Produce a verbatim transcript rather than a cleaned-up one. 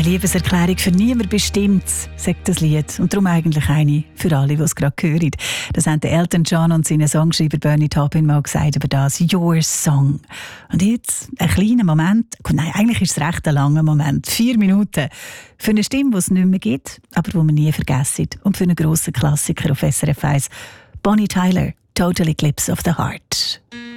Eine Liebeserklärung für niemand bestimmt, sagt das Lied. Und darum eigentlich eine für alle, die es gerade hören. Das haben Elton John und seine Songschreiber Bernie Taupin mal gesagt über das «Your Song». Und jetzt ein kleiner Moment, nein, eigentlich ist es recht ein langer Moment, vier Minuten, für eine Stimme, die es nicht mehr gibt, aber die wir nie vergessen. Und für einen grossen Klassiker auf S R F eins, Bonnie Tyler, «Total Eclipse of the Heart».